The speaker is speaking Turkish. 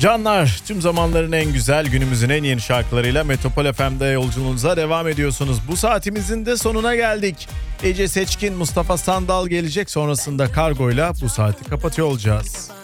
Canlar, tüm zamanların en güzel, günümüzün en yeni şarkılarıyla Metropol FM'de yolculuğunuza devam ediyorsunuz. Bu saatimizin de sonuna geldik. Ece Seçkin, Mustafa Sandal gelecek, sonrasında Kargo'yla bu saati kapatıyor olacağız.